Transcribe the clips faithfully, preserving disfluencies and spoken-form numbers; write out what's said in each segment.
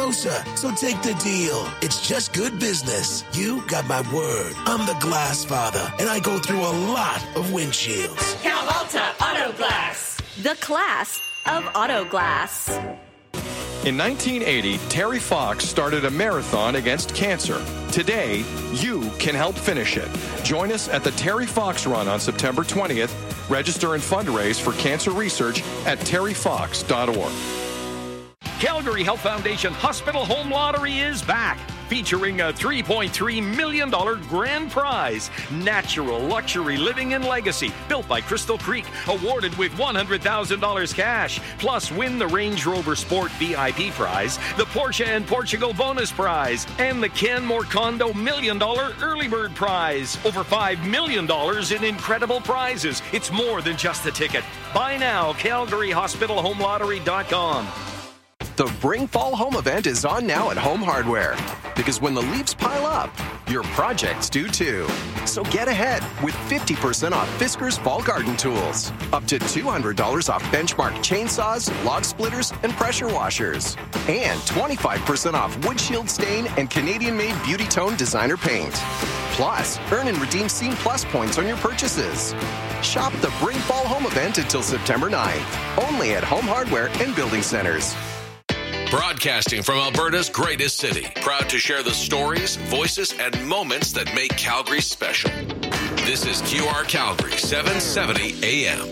closer, so take the deal. It's just good business. You got my word. I'm the glass father, and I go through a lot of windshields. Cal-Alta Auto Glass. The class of auto glass. In nineteen eighty, Terry Fox started a marathon against cancer. Today, you can help finish it. Join us at the Terry Fox Run on September twentieth. Register and fundraise for cancer research at terry fox dot org. Calgary Health Foundation Hospital Home Lottery is back, featuring a three point three million dollars grand prize. Natural Luxury Living and Legacy, built by Crystal Creek, awarded with one hundred thousand dollars cash. Plus, win the Range Rover Sport V I P prize, the Porsche and Portugal bonus prize, and the Canmore Condo million dollar early bird prize. Over five million dollars in incredible prizes. It's more than just a ticket. Buy now, calgary hospital home lottery dot com. The Bring Fall Home event is on now at Home Hardware. Because when the leaves pile up, your projects do too. So get ahead with fifty percent off Fisker's Fall Garden Tools. Up to two hundred dollars off Benchmark chainsaws, log splitters, and pressure washers. And twenty-five percent off Wood Shield Stain and Canadian-made Beauty Tone designer paint. Plus, earn and redeem Scene Plus points on your purchases. Shop the Bring Fall Home event until September ninth. Only at Home Hardware and Building Centers. Broadcasting from Alberta's greatest city. Proud to share the stories, voices, and moments that make Calgary special. This is Q R Calgary, seven seventy A M.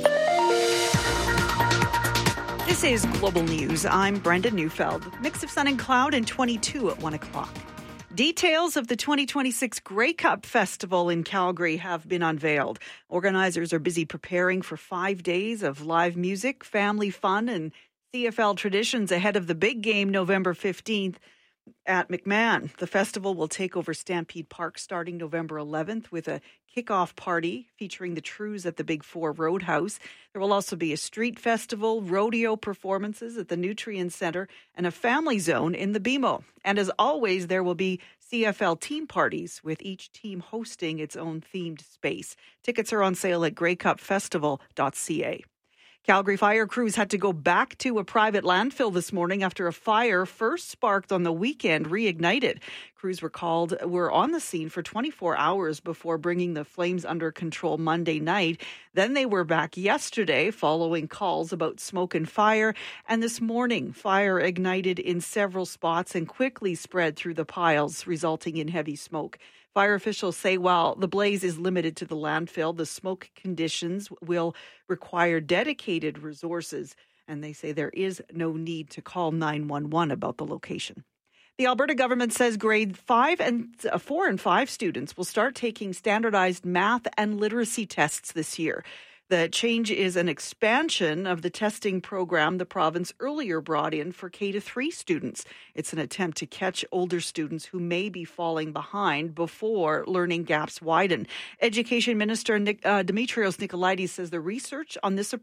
This is Global News. I'm Brenda Neufeld. Mix of sun and cloud and twenty-two at one o'clock. Details of the twenty twenty-six Grey Cup Festival in Calgary have been unveiled. Organizers are busy preparing for five days of live music, family fun, and C F L traditions ahead of the big game November fifteenth at McMahon. The festival will take over Stampede Park starting November eleventh with a kickoff party featuring the Trews at the Big Four Roadhouse. There will also be a street festival, rodeo performances at the Nutrien Center, and a family zone in the B M O. And as always, there will be C F L team parties with each team hosting its own themed space. Tickets are on sale at grey cup festival dot c a. Calgary fire crews had to go back to a private landfill this morning after a fire first sparked on the weekend reignited. Crews were called were on the scene for twenty-four hours before bringing the flames under control Monday night. Then they were back yesterday following calls about smoke and fire. And this morning, fire ignited in several spots and quickly spread through the piles, resulting in heavy smoke. Fire officials say while the blaze is limited to the landfill, the smoke conditions will require dedicated resources, and they say there is no need to call nine one one about the location. The Alberta government says grade five and uh, four and five students will start taking standardized math and literacy tests this year. The change is an expansion of the testing program the province earlier brought in for K to three students. It's an attempt to catch older students who may be falling behind before learning gaps widen. Education Minister Nick, uh, Dimitrios Nicolaides says the research on this approach